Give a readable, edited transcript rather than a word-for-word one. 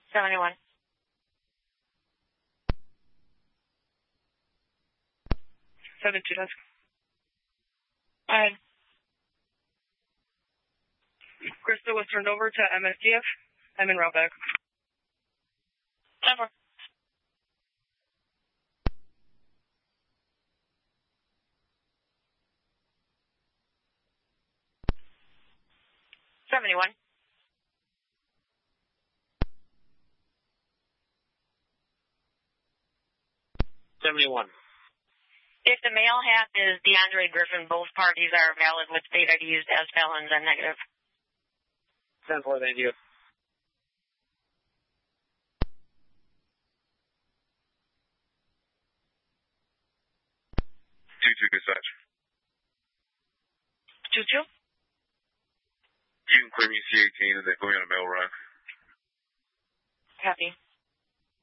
71. 72 desk. Go ahead. Krista was turned over to MSDF. I'm in route back. Over. 71. If the male hat is DeAndre Griffin, both parties are valid with state IDs as felons and negative. 10-4, thank you. 2-2 dispatch. 2-2? You can clear me C-18 and then go on a mail run. Copy.